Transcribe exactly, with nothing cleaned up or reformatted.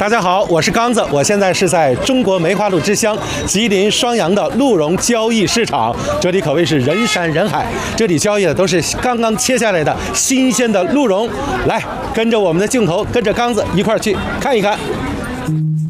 大家好，我是刚子，我现在是在中国梅花鹿之乡吉林双阳的鹿茸交易市场，这里可谓是人山人海，这里交易的都是刚刚切下来的新鲜的鹿茸。来，跟着我们的镜头，跟着刚子一块儿去看一看。